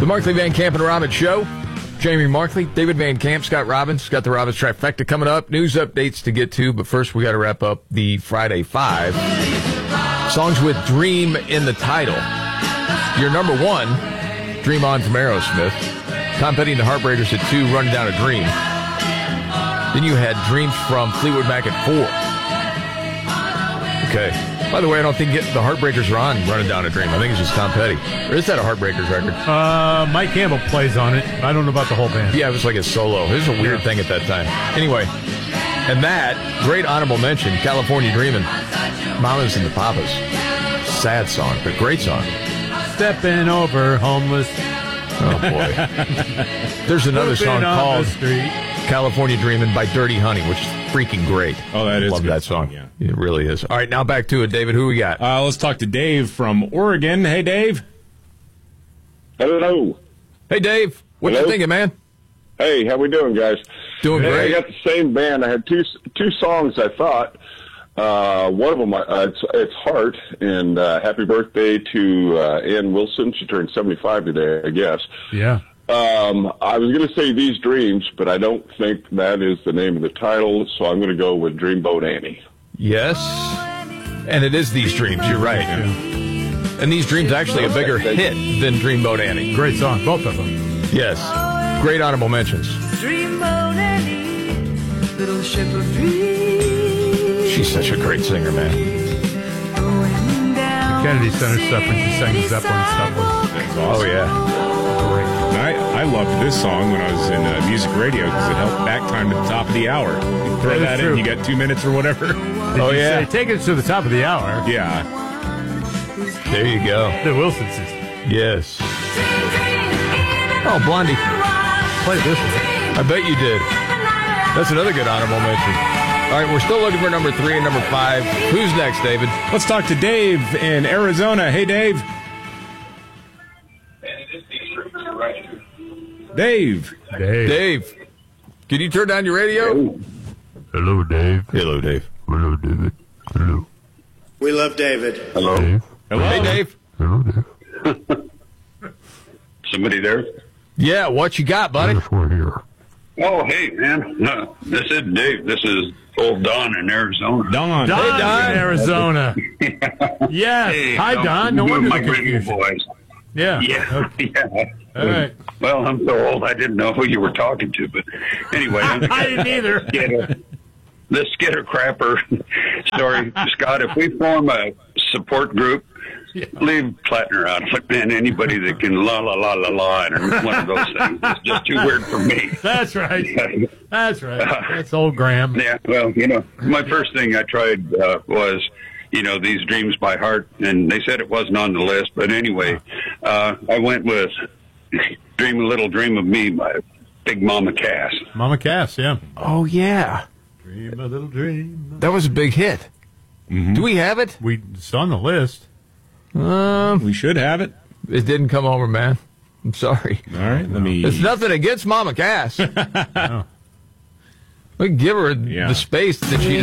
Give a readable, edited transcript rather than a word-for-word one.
The Markley, Van Camp, and Robbins Show. Jamie Markley, David Van Camp, Scott Robbins. Got the Robbins trifecta coming up. News updates to get to, but first we got to wrap up the Friday 5. Songs with Dream in the title. Your number 1, Dream On from Aerosmith. Tom Petty and the Heartbreakers at 2, Running Down a Dream. Then you had Dreams from Fleetwood Mac at 4. Okay. By the way, I don't think the Heartbreakers are on Running Down a Dream. I think it's just Tom Petty. Or is that a Heartbreakers record? Mike Campbell plays on it. I don't know about the whole band. Yeah, it was like a solo. It was a weird thing at that time. Anyway, and that, great honorable mention, California Dreamin', Mamas and the Papas. Sad song, but great song. Stepping over homeless. Oh, boy. There's another song called California Dreamin' by Dirty Honey, which is freaking great. Oh, that is Love good that song. Yeah. It really is. All right, now back to it, David. Who we got? Let's talk to Dave from Oregon. Hey, Dave. Hello. Hey, Dave. What you thinking, man? Hey, how we doing, guys? Doing great. I got the same band. I had two songs, I thought. One of them, it's Heart, and happy birthday to Ann Wilson. She turned 75 today, I guess. Yeah. I was going to say These Dreams, but I don't think that is the name of the title, so I'm going to go with Dreamboat Annie. Yes. And it is These Dreams. You're right. Yeah. And These Dreams actually a bigger hit than Dreamboat Annie. Great song, both of them. Yes. Great honorable mentions. Dreamboat Annie, little ship of dreams. She's such a great singer, man. Going down Kennedy Center stuff when she sang Zeppelin stuff. Oh, yeah. I loved this song when I was in music radio because it helped back time to the top of the hour. You throw that in, you got 2 minutes or whatever. Say, take it to the top of the hour. Yeah. There you go. The Wilson system. Yes. Oh, Blondie. Play this one. I bet you did. That's another good honorable mention. All right, we're still looking for number 3 and number 5. Who's next, David? Let's talk to Dave in Arizona. Hey, Dave. Dave. Dave. Can you turn down your radio? Hello, Dave. Hello, Dave. Hello, David. Hello. We love David. Hello. Dave. Hello. Hey, Dave. Hello, Dave. Somebody there? Yeah, what you got, buddy? Yes, we're here. Oh, hey, man. This is Dave. This is old Don in Arizona. Don. Don, Hey, Don. in Arizona. Yes. Hey, Hi, Don. No you wonder my the radio confusion. boys. Yeah. Yeah, yeah. All right. Well, I'm so old I didn't know who you were talking to, but anyway. I didn't either. The Skitter Crapper story, Scott, if we form a support group, leave Plattner out. Look, man, anybody that can la, la, la, la, la, and one of those things is just too weird for me. That's right. That's right. That's old Graham. Yeah, well, my first thing I tried was, These Dreams by Heart, and they said it wasn't on the list. But anyway, I went with Dream a Little Dream of Me by Big Mama Cass. Mama Cass, yeah. Oh, yeah. Dream a little dream. That was a big hit. Mm-hmm. Do we have it? It's on the list. We should have it. It didn't come over, man. I'm sorry. All right, let me... It's nothing against Mama Cass. No. We can give her the space that she